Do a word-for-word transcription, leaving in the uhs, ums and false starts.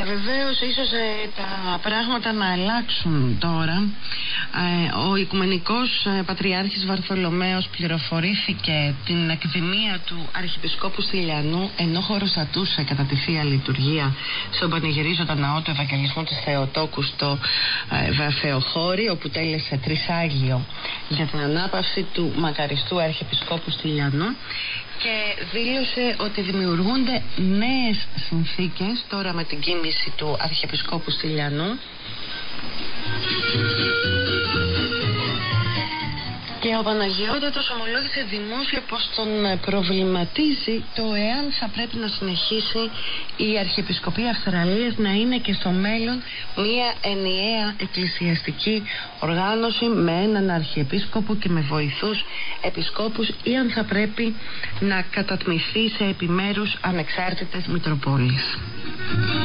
Βεβαίως, ίσως ε, τα πράγματα να αλλάξουν τώρα. Ε, ο Οικουμενικός ε, Πατριάρχης Βαρθολομαίος πληροφορήθηκε την εκδημία του Αρχιεπισκόπου Στυλιανού, ενώ χωροστατούσε κατά τη Θεία Λειτουργία στον πανηγυρίζοντα ναό του Ευαγγελισμού της Θεοτόκου στο ε, Βαφεοχώρι, όπου τέλεσε τρισάγιο για την ανάπαυση του μακαριστού Αρχιεπισκόπου Στυλιανού, και δήλωσε ότι δημιουργούνται νέες συνθήκες τώρα με την κίνηση του Αρχιεπισκόπου Στυλιανού, και ο Παναγιώτατος ομολόγησε δημόσια πως τον προβληματίζει το εάν θα πρέπει να συνεχίσει η Αρχιεπισκοπή Αυστραλίας να είναι και στο μέλλον μια ενιαία εκκλησιαστική οργάνωση με έναν Αρχιεπίσκοπο και με βοηθούς επισκόπους, ή αν θα πρέπει να κατατμηθεί σε επιμέρους ανεξάρτητες μητροπόλεις.